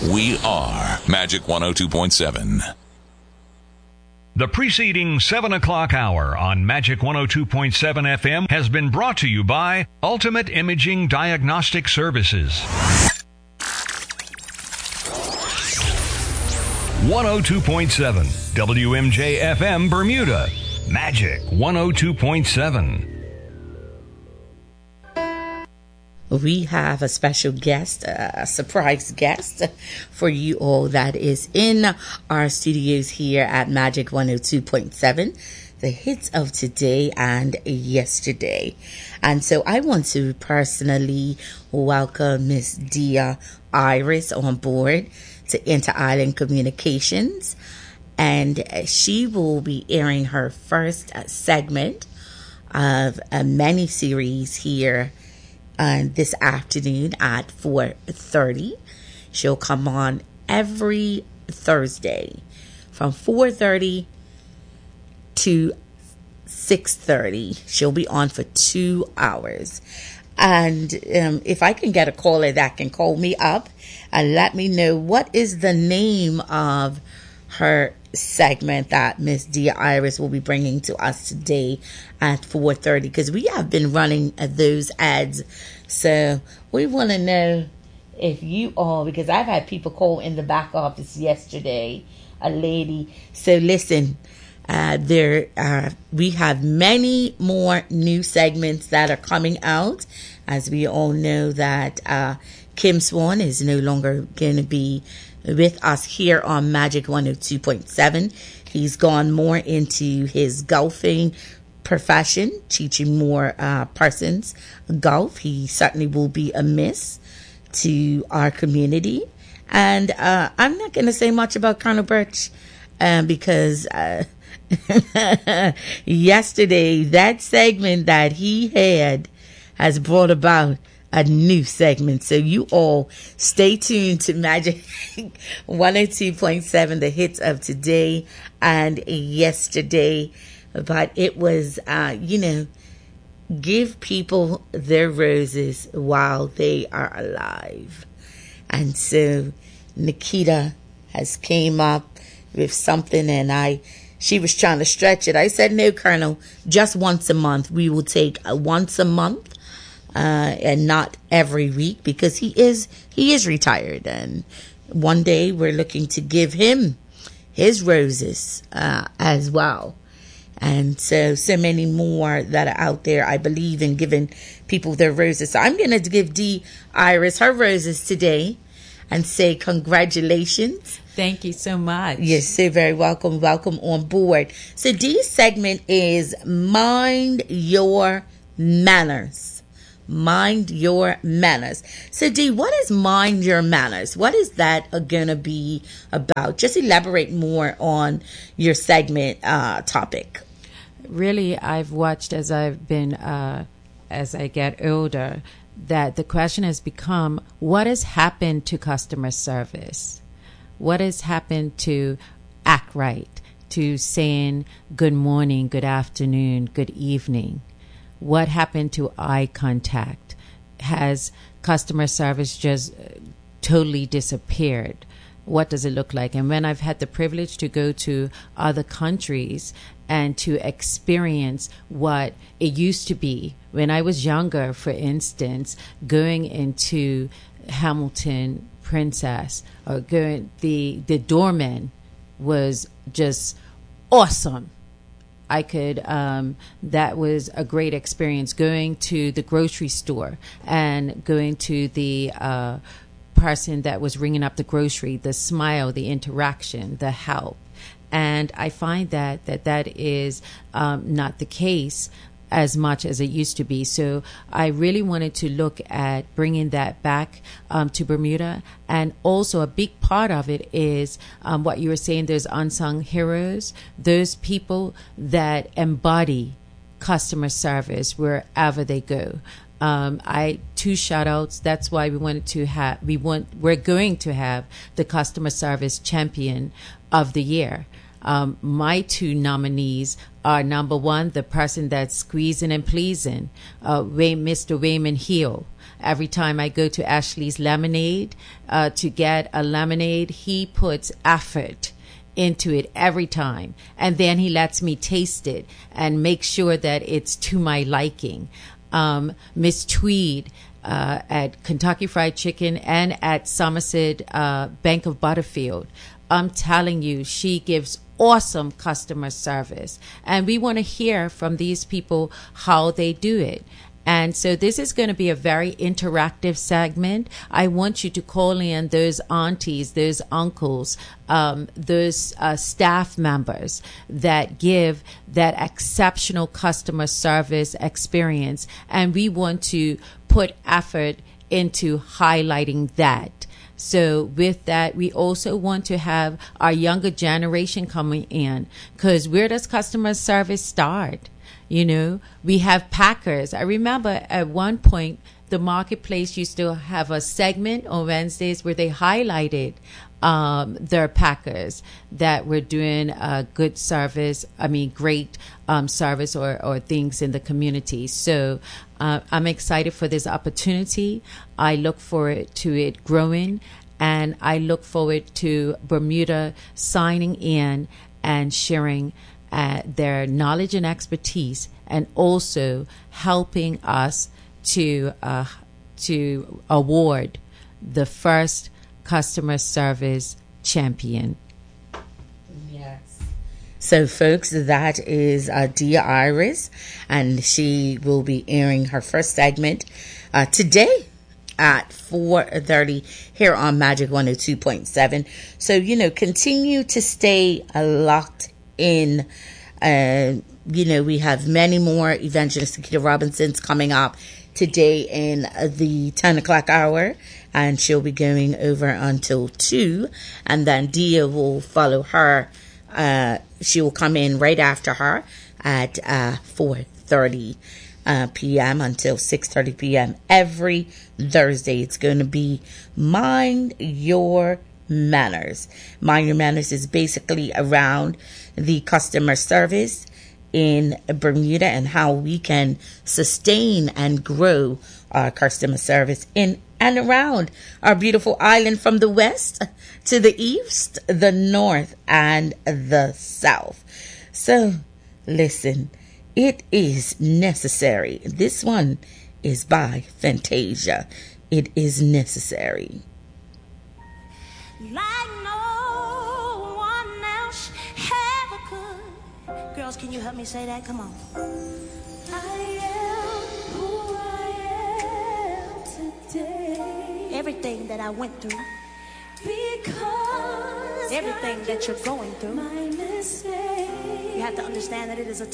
We are Magic 102.7. The preceding 7 o'clock hour on Magic 102.7 FM has been brought to you by Ultimate Imaging Diagnostic Services. 102.7 WMJ FM Bermuda. Magic 102.7. We have a special guest, a surprise guest for you all that is in our studios here at Magic 102.7, the hits of today and yesterday. And so I want to personally welcome Miss Dia Iris on board to Inter-Island Communications. And she will be airing her first segment of a mini-series here this afternoon at 4:30. She'll come on every Thursday from 4:30 to 6:30. She'll be on for 2 hours. And if I can get a caller that can call me up and let me know what is the name of her segment that Miss Dia Iris will be bringing to us today at 4:30, because we have been running those ads. So we want to know if you all, because I've had people call in the back office yesterday, a lady. So listen, we have many more new segments that are coming out. As we all know that Kim Swan is no longer going to be with us here on Magic 102.7. He's gone more into his golfing profession, teaching more persons golf. He certainly will be a miss to our community. And I'm not going to say much about Colonel Birch because yesterday, that segment that he had has brought about a new segment. So you all stay tuned to Magic 102.7, the hits of today and yesterday. But it was, give people their roses while they are alive. And so Nikita has came up with something, and she was trying to stretch it. I said, no, Colonel, just once a month. We will take once a month. And not every week, because he is retired, and one day we're looking to give him his roses as well. And so many more that are out there. I believe in giving people their roses. So I'm going to give Dee Iris her roses today and say congratulations. Thank you so much. Yes, so very welcome. Welcome on board. So Dee's segment is Mind Your Manners. Mind Your Manners. So Dee, what is Mind Your Manners? What is that going to be about? Just elaborate more on your segment topic. Really, I've watched as I've been, as I get older, that the question has become, what has happened to customer service? What has happened to act right, to saying good morning, good afternoon, good evening? What happened to eye contact? Has customer service just totally disappeared? What does it look like? And when I've had the privilege to go to other countries and to experience what it used to be when I was younger, for instance, going into Hamilton Princess or going, the doorman was just awesome. I could, that was a great experience, going to the grocery store and going to the person that was ringing up the grocery, the smile, the interaction, the help. And I find that is not the case as much as it used to be. So I really wanted to look at bringing that back to Bermuda. And also a big part of it is what you were saying, there's unsung heroes, those people that embody customer service wherever they go. Two shout outs. That's why we're going to have the customer service champion of the year. My two nominees are number one, the person that's squeezing and pleasing, Mr. Wayman Hill. Every time I go to Ashley's Lemonade to get a lemonade, he puts effort into it every time, and then he lets me taste it and make sure that it's to my liking. Miss Tweed at Kentucky Fried Chicken and at Somerset Bank of Butterfield, I'm telling you, she gives awesome customer service, and we want to hear from these people how they do it. And so this is going to be a very interactive segment. I want you to call in those aunties, those uncles, those staff members that give that exceptional customer service experience. And we want to put effort into highlighting that. So with that, we also want to have our younger generation coming in, because where does customer service start? You know, we have packers. I remember at one point, the marketplace used to have a segment on Wednesdays where they highlighted their packers that were doing good service, great service or things in the community. So I'm excited for this opportunity. I look forward to it growing, and I look forward to Bermuda signing in and sharing their knowledge and expertise, and also helping us to award the first customer service champion. Yes. So, folks, that is Dia Iris, and she will be airing her first segment today at 4:30 here on Magic 102.7. So, continue to stay locked in. We have many more Evangelist Akita Robinsons coming up today in the 10 o'clock hour, and she'll be going over until 2, and then Dia will follow her. She will come in right after her at 4:30 p.m. until 6:30 p.m. every Thursday. It's going to be Mind Your Manners. Mind Your Manners is basically around the customer service in Bermuda and how we can sustain and grow our customer service in and around our beautiful island, from the west to the east, the north, and the south. So, listen, it is necessary. This one is by Fantasia. It is necessary. Like no one else ever could. Girls, can you help me say that? Come on. I am who I am today. Everything that I went through. Because everything that you're going through. You have to understand that it is a